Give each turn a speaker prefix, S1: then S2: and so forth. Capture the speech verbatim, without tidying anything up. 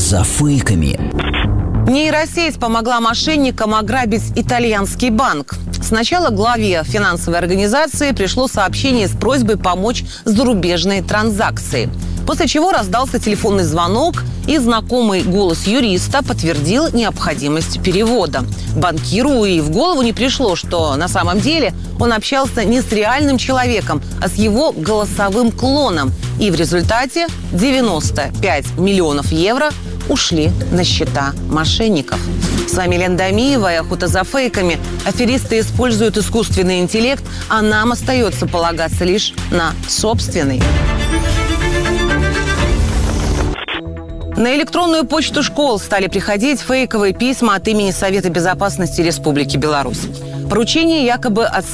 S1: за фейками.
S2: Нейросеть помогла мошенникам ограбить итальянский банк. Сначала главе финансовой организации пришло сообщение с просьбой помочь с зарубежной транзакцией. После чего раздался телефонный звонок, и знакомый голос юриста подтвердил необходимость перевода. Банкиру и в голову не пришло, что на самом деле он общался не с реальным человеком, а с его голосовым клоном. И в результате девяносто пять миллионов евро ушли на счета мошенников. С вами Лена Дамиева и «Охота за фейками». Аферисты используют искусственный интеллект, а нам остается полагаться лишь на собственный. На электронную почту школ стали приходить фейковые письма от имени Совета безопасности Республики Беларусь. Поручение якобы от